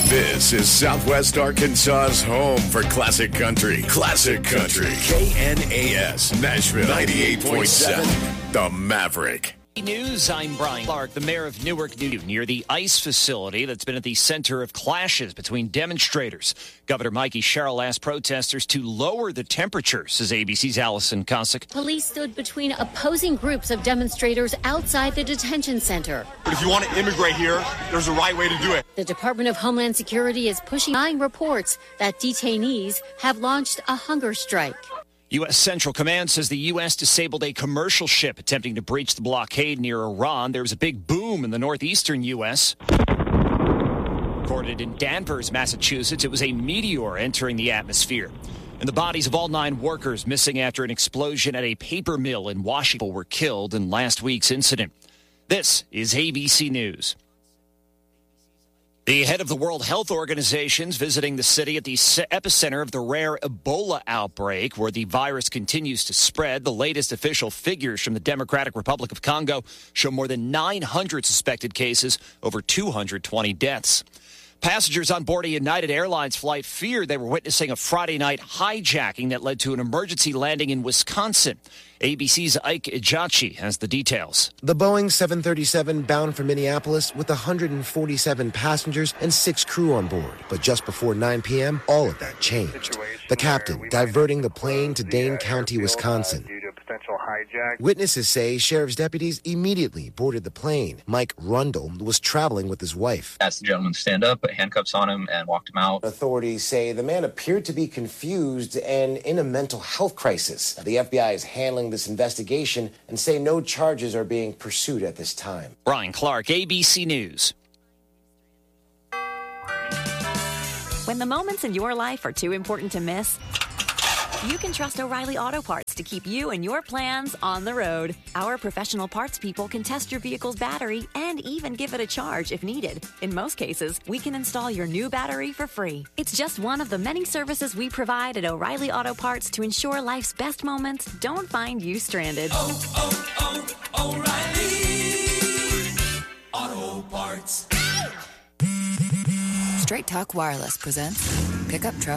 This is Southwest Arkansas's home for classic country. Classic country. KNAS, Nashville 98.7. The Maverick. News, I'm Brian Clark. The mayor of Newark, near the ICE facility that's been at the center of clashes between demonstrators. Governor Mikey Sherrill asked protesters to lower the temperature, says ABC's Allison Cossack. Police stood between opposing groups of demonstrators outside the detention center. But if you want to immigrate here, there's a right way to do it. The Department of Homeland Security is pushing 9 reports that detainees have launched a hunger strike. U.S. Central Command says the U.S. disabled a commercial ship attempting to breach the blockade near Iran. There was a big boom in the northeastern U.S. Recorded in Danvers, Massachusetts, it was a meteor entering the atmosphere. And the bodies of all 9 workers missing after an explosion at a paper mill in Washington were killed in last week's incident. This is ABC News. The head of the World Health Organization is visiting the city at the epicenter of the rare Ebola outbreak, where the virus continues to spread. The latest official figures from the Democratic Republic of Congo show more than 900 suspected cases, over 220 deaths. Passengers on board a United Airlines flight feared they were witnessing a Friday night hijacking that led to an emergency landing in Wisconsin. ABC's Ike Ejachi has the details. The Boeing 737 bound for Minneapolis with 147 passengers and 6 crew on board. But just before 9 p.m., all of that changed. The captain diverting the plane to Dane County, Wisconsin. Witnesses say sheriff's deputies immediately boarded the plane. Mike Rundle was traveling with his wife. Asked the gentleman to stand up, put handcuffs on him, and walked him out. Authorities say the man appeared to be confused and in a mental health crisis. The FBI is handling this investigation and say no charges are being pursued at this time. Brian Clark, ABC News. When the moments in your life are too important to miss, you can trust O'Reilly Auto Parts to keep you and your plans on the road. Our professional parts people can test your vehicle's battery and even give it a charge if needed. In most cases, we can install your new battery for free. It's just one of the many services we provide at O'Reilly Auto Parts to ensure life's best moments don't find you stranded. O'Reilly Auto Parts. Straight Talk Wireless presents Pickup Truck